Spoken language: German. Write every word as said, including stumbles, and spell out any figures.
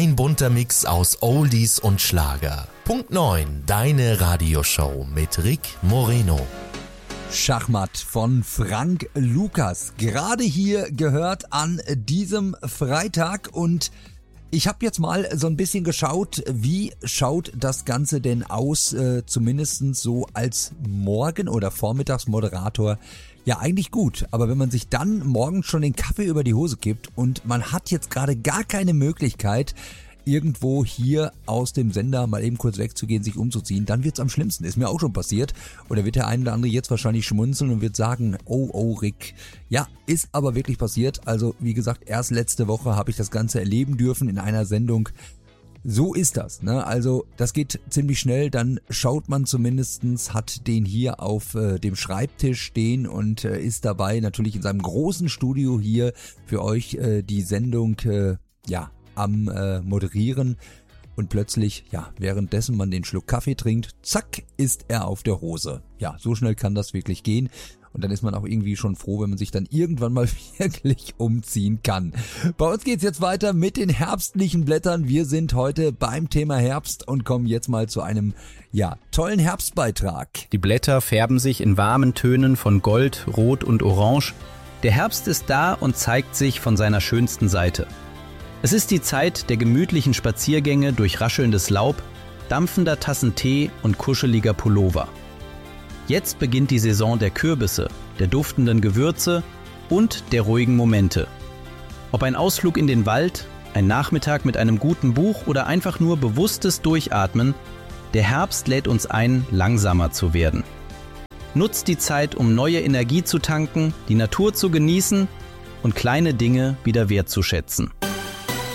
Ein bunter Mix aus Oldies und Schlager. Punkt neun, deine Radioshow mit Rick Moreno. Schachmatt von Frank Lukas. Gerade hier gehört an diesem Freitag und ich habe jetzt mal so ein bisschen geschaut, wie schaut das Ganze denn aus, äh, zumindest so als Morgen- oder Vormittagsmoderator. Ja, eigentlich gut, aber wenn man sich dann morgens schon den Kaffee über die Hose kippt und man hat jetzt gerade gar keine Möglichkeit, irgendwo hier aus dem Sender mal eben kurz wegzugehen, sich umzuziehen, dann wird's am schlimmsten. Ist mir auch schon passiert. Und da wird der eine oder andere jetzt wahrscheinlich schmunzeln und wird sagen, oh, oh, Rick. Ja, ist aber wirklich passiert. Also, wie gesagt, erst letzte Woche habe ich das Ganze erleben dürfen in einer Sendung. So ist das, ne? Also, das geht ziemlich schnell, dann schaut man zumindestens, hat den hier auf äh, dem Schreibtisch stehen und äh, ist dabei natürlich in seinem großen Studio hier für euch äh, die Sendung, äh, ja, am äh, Moderieren und plötzlich, ja, währenddessen man den Schluck Kaffee trinkt, zack, ist er auf der Hose. Ja, so schnell kann das wirklich gehen und dann ist man auch irgendwie schon froh, wenn man sich dann irgendwann mal wirklich umziehen kann. Bei uns geht's jetzt weiter mit den herbstlichen Blättern. Wir sind heute beim Thema Herbst und kommen jetzt mal zu einem, ja, tollen Herbstbeitrag. Die Blätter färben sich in warmen Tönen von Gold, Rot und Orange. Der Herbst ist da und zeigt sich von seiner schönsten Seite. Es ist die Zeit der gemütlichen Spaziergänge durch raschelndes Laub, dampfender Tassen Tee und kuscheliger Pullover. Jetzt beginnt die Saison der Kürbisse, der duftenden Gewürze und der ruhigen Momente. Ob ein Ausflug in den Wald, ein Nachmittag mit einem guten Buch oder einfach nur bewusstes Durchatmen, der Herbst lädt uns ein, langsamer zu werden. Nutzt die Zeit, um neue Energie zu tanken, die Natur zu genießen und kleine Dinge wieder wertzuschätzen.